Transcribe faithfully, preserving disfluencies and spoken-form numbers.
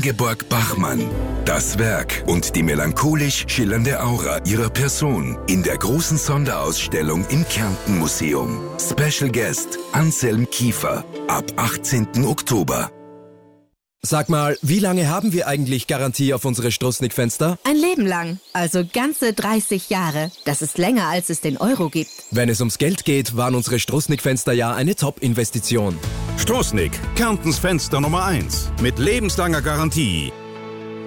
Ingeborg Bachmann. Das Werk und die melancholisch schillernde Aura ihrer Person in der großen Sonderausstellung im Kärnten Museum. Special Guest Anselm Kiefer ab achtzehnten Oktober. Sag mal, wie lange haben wir eigentlich Garantie auf unsere Strussnick-Fenster? Ein Leben lang, also ganze dreißig Jahre. Das ist länger, als es den Euro gibt. Wenn es ums Geld geht, waren unsere Strussnick-Fenster ja eine Top-Investition. Strussnick, Kärntens Fenster Nummer eins. Mit lebenslanger Garantie.